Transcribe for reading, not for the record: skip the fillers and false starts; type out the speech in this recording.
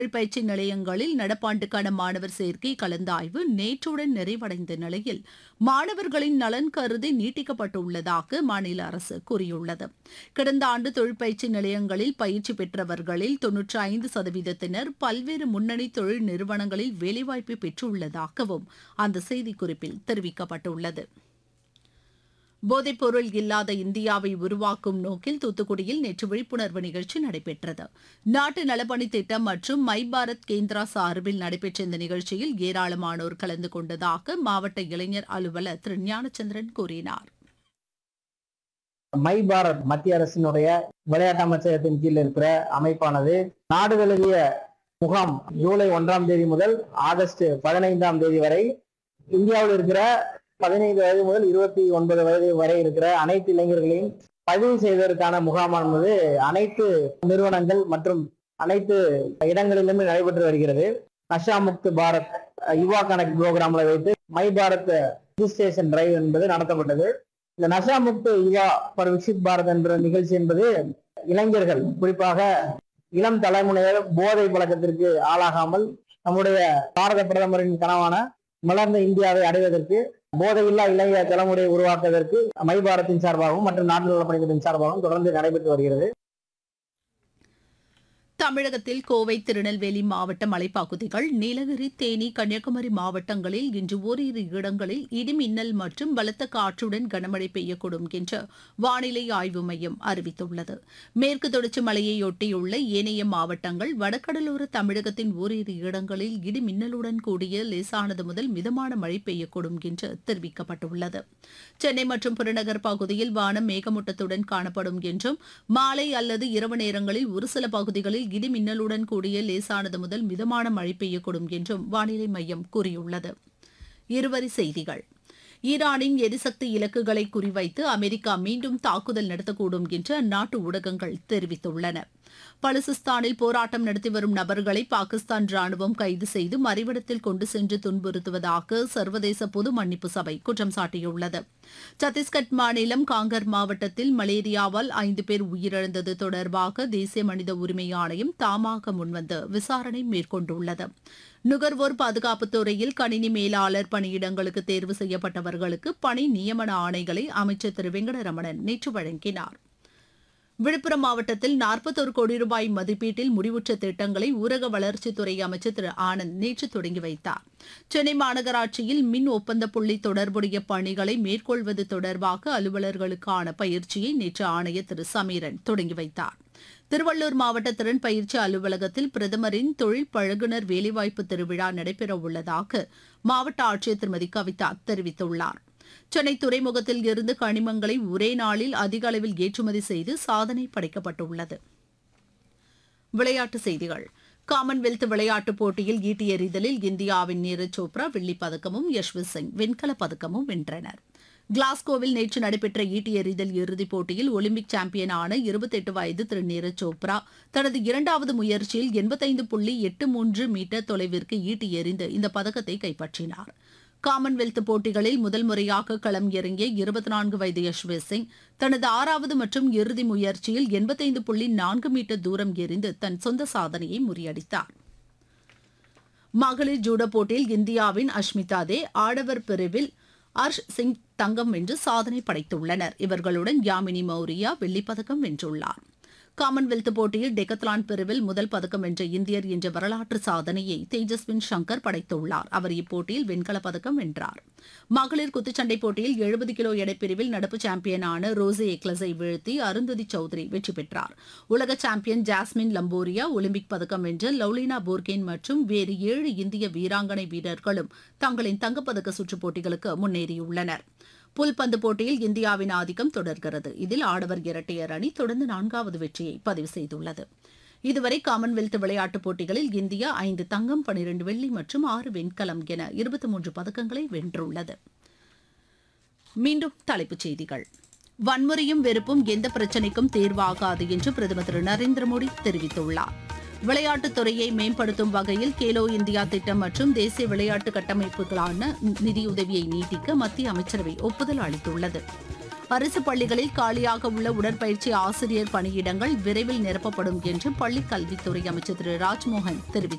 பயிற்சி நிலையங்களில் நடப்பாண்டுக்கான மாணவர் சேர்க்கை கலந்தாய்வு நேற்றுடன் நிறைவடைந்த நிலையில் மாணவர்களின் நலன் கருதி நீட்டிக்கப்பட்டுள்ளதாக மாநில அரசு கூறியுள்ளது. கடந்த ஆண்டு தொழிற்பயிற்சி நிலையங்களில் பயிற்சி பெற்றவர்களில் 95%-தினர் பல்வேறு முன்னணி தொழில் நிறுவனங்களில் வேலைவாய்ப்பு பெற்றுள்ளதாகவும் அந்த செய்திக்குறிப்பில் தெரிவிக்கப்பட்டுள்ளது. போதைப்பொருள் இல்லாத இந்தியாவை உருவாக்கும் நோக்கில் தூத்துக்குடியில் நேற்று விழிப்புணர்வு நிகழ்ச்சி நடைபெற்றது. நாட்டு நலப்பணி திட்டம் மற்றும் மை பாரத் கேந்திரா சார்பில் நடைபெற்ற இந்த நிகழ்ச்சியில் ஏராளமானோர் கலந்து கொண்டதாக மாவட்ட இளைஞர் அலுவலர் திரு ஞானச்சந்திரன் கூறினார். மை பாரத் மத்திய அரசினுடைய விளையாட்டு அமைச்சகத்தின் கீழ் இருக்கிற அமைப்பானது நாடு தழுவிய முகாம் ஜூலை 1ஆம் தேதி முதல் ஆகஸ்ட் 15ஆம் தேதி வரை இந்தியாவில் இருக்கிற 15 வயது முதல் 29 வயது வரை இருக்கிற அனைத்து இளைஞர்களையும் பதிவு செய்வதற்கான முகாமானது அனைத்து நிறுவனங்கள் மற்றும் அனைத்து இடங்களிலுமே நடைபெற்று வருகிறது. நஷா முக்த் பாரத் யுவா கனெக்ட் புரோகிராம்ல வைத்து மை பாரத் ரிஜிஸ்ட்ரேஷன் டிரைவ் என்பது நடத்தப்பட்டது. இந்த நஷா முக்த் யுவா ஃபார் விக்சித் பாரத் என்ற நிகழ்ச்சி என்பது இளைஞர்கள் குறிப்பாக இளம் தலைமுறையினர் போதை பழக்கத்திற்கு ஆளாகாமல் நம்முடைய பாரத பிரதமரின் கனவான மலர்ந்த இந்தியாவை அடைவதற்கு போதையில்லா இளைய தலைமுறையை உருவாக்குவதற்கு மை பாரத்தின் சார்பாகவும் மற்றும் நாட்டு நலப்பணிகளின் சார்பாகவும் தொடர்ந்து நடைபெற்று வருகிறது. தமிழகத்தில் கோவை, திருநெல்வேலி மாவட்ட மலைப்பகுதிகள், நீலகிரி, தேனி, கன்னியாகுமரி மாவட்டங்களில் இன்று ஓரிரு இடங்களில் இடிமின்னல் மற்றும் பலத்த காற்றுடன் கனமழை பெய்யக்கூடும் என்று வானிலை ஆய்வு மையம் அறிவித்துள்ளது. மேற்கு தொடர்ச்சி மலையையொட்டியுள்ள ஏனைய மாவட்டங்கள், வடகடலோர தமிழகத்தின் ஓரிரு இடங்களில் இடிமின்னலுடன் கூடிய லேசானது முதல் மிதமான மழை பெய்யக்கூடும் என்று தெரிவிக்கப்பட்டுள்ளது. சென்னை மற்றும் புறநகர் பகுதியில் வானம் மேகமூட்டத்துடன் காணப்படும் என்றும் மாலை அல்லது இரவு நேரங்களில் ஒரு சில பகுதிகளில் இடிமின்னலுடன் கூடிய லேசானது முதல் மிதமான மழை பெய்யக்கூடும் என்றும் வானிலை மையம் கூறியுள்ளது. இருவரி செய்திகள். ஈரானின் எரிசக்தி இலக்குகளை குறிவைத்து அமெரிக்கா மீண்டும் தாக்குதல் நடத்தக்கூடும் என்று அந்நாட்டு ஊடகங்கள் தெரிவித்துள்ளன. பலுசிஸ்தானில் போராட்டம் நடத்தி வரும் நபர்களை பாகிஸ்தான் ராணுவம் கைது செய்து மறைவிடத்தில் கொண்டு சென்று துன்புறுத்துவதாக சர்வதேச பொது மன்னிப்பு சபை குற்றம் சாட்டியுள்ளது. சத்தீஸ்கட் மாநிலம் காங்கர் மாவட்டத்தில் மலேரியாவால் 5 பேர் உயிரிழந்தது தொடர்பாக தேசிய மனித உரிமை ஆணையம் தாமாக முன்வந்து விசாரணை மேற்கொண்டுள்ளது. நுகர்வோர் பாதுகாப்புத் துறையில் கணினி மேலாளர் பணியிடங்களுக்கு தேர்வு செய்யப்பட்டவர்களுக்கு பணி நியமன ஆணைகளை அமைச்சர் திரு வெங்கடரமணன் நேற்று வழங்கினார். விழுப்புரம் மாவட்டத்தில் 41 கோடி ரூபாய் மதிப்பீட்டில் முடிவுற்ற திட்டங்களை ஊரக வளர்ச்சித்துறை அமைச்சர் திரு ஆனந்த் நேற்று தொடங்கி வைத்தார். சென்னை மாநகராட்சியில் மின் ஒப்பந்த புள்ளி தொடர்புடைய பணிகளை மேற்கொள்வது தொடர்பாக அலுவலர்களுக்கான பயிற்சியை நேற்று ஆணையர் திரு சமீரன் தொடங்கி வைத்தார். திருவள்ளூர் மாவட்ட திறன் பயிற்சி அலுவலகத்தில் பிரதமரின் தொழில் பழகுனர் வேலைவாய்ப்பு திருவிழா நடைபெறவுள்ளதாக மாவட்ட ஆட்சியர் திருமதி கவிதா தெரிவித்துள்ளார். சென்னை துறைமுகத்தில் இருந்து கனிமங்களை ஒரே நாளில் அதிக அளவில் ஏற்றுமதி செய்து சாதனை படைக்கப்பட்டுள்ளது. விளையாட்டுச் செய்திகள். காமன்வெல்த் விளையாட்டுப் போட்டியில் ஈட்டி எறிதலில் இந்தியாவின் நீரஜ் சோப்ரா வெள்ளிப் பதக்கமும் யஷ்வந்த் சிங் வெண்கலப் பதக்கமும் வென்றனர். கிளாஸ்கோவில் நேற்று நடைபெற்ற ஈட்டி எறிதல் இறுதிப் போட்டியில் ஒலிம்பிக் சாம்பியனான 28 வயது திரு நீரஜ் சோப்ரா தனது 2வது முயற்சியில் 85.83 மீட்டர் தொலைவிற்கு ஈட்டி எறிந்து இந்த பதக்கத்தை கைப்பற்றினார். காமன்வெல்த் போட்டிகளில் முதல் முறையாக களம் இறங்கிய 24 வயது யஷ்வந்த் சிங் தனது 6வது மற்றும் இறுதி முயற்சியில் 85.4 மீட்டர் தூரம் எறிந்து தன் சொந்த சாதனையை முறியடித்தார். மகளிர் ஜூடோ போட்டியில் இந்தியாவின் அஷ்மிதா தே, ஆடவர் பிரிவில் அர்ஷ் சிங் தங்கம் வென்று சாதனை படைத்துள்ளனர். இவர்களுடன் யாமினி மௌரியா வெள்ளிப்பதக்கம் வென்றுள்ளார். காமன்வெல்த் போட்டியில் டெக்கத்லான் பிரிவில் முதல் பதக்கம் வென்ற இந்தியர் என்ற வரலாற்று சாதனையை தேஜஸ்வின் சங்கர் படைத்துள்ளார். அவர் இப்போட்டியில் வெண்கலப் பதக்கம் வென்றார். மகளிர் குத்துச்சண்டை போட்டியில் 70 கிலோ எடைப்பிரிவில் நடப்பு சாம்பியனான ரோசே எக்லஸை வீழ்த்தி அருந்ததி சௌத்ரி வெற்றி பெற்றார். உலக சாம்பியன் ஜாஸ்மின் லம்போரியா, ஒலிம்பிக் பதக்கம் வென்ற லவ்லினா போர்கேன் மற்றும் வேறு 7 இந்திய வீராங்கனை வீரர்களும் தங்களின் தங்கப்பதக்க சுற்றுப் போட்டிகளுக்கு முன்னேறியுள்ளனர். புல்பந்து போட்டியில் இந்தியாவின் ஆதிக்கம் தொடர்கிறது. இதில் ஆடவர் இரட்டையர் அணி தொடர்ந்து 4வது வெற்றியை பதிவு செய்துள்ளது. இதுவரை காமன்வெல்த் விளையாட்டுப் போட்டிகளில் இந்தியா 5 தங்கம், 12 வெள்ளி மற்றும் 6 வெண்கலம் என 23 பதக்கங்களை வென்றுள்ளது. மீண்டும் தலைப்புச் செய்திகள். வன்முறையும் வெறுப்பும் எந்த பிரச்சினைக்கும் தீர்வாகாது என்று பிரதமர் திரு நரேந்திர மோடி தெரிவித்துள்ளார். விளையாட்டுத் துறையை மேம்படுத்தும் வகையில் கேலோ இந்தியா திட்டம் மற்றும் தேசிய விளையாட்டு கட்டமைப்புகளான நிதியுதவியை நீட்டிக்க மத்திய அமைச்சரவை ஒப்புதல் அளித்துள்ளது. அரசு பள்ளிகளில் காலியாக உள்ள உடற்பயிற்சி ஆசிரியர் பணியிடங்கள் விரைவில் நிரப்பப்படும் என்று பள்ளிக் கல்வித்துறை அமைச்சர் திரு ராஜ்மோகன் தெரிவித்துள்ளார்.